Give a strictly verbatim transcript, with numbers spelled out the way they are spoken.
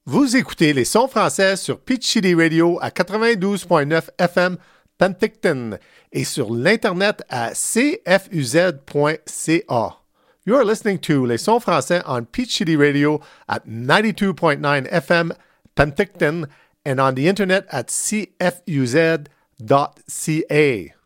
Vous écoutez les sons français sur Peach City Radio à quatre-vingt-douze point neuf F M Penticton et sur l'Internet à c f u z point c a. You are listening to Les Sons Français on Peach City Radio at ninety-two point nine F M Penticton and on the Internet at c f u z dot c a.